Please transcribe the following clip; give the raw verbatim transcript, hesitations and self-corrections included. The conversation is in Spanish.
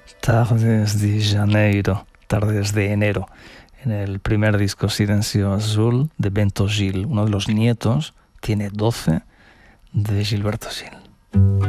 Tardes de Janeiro, Tardes de Enero, en el primer disco Silencio Azul de Bento Gil. Uno de los nietos tiene doce de Gilberto Gil.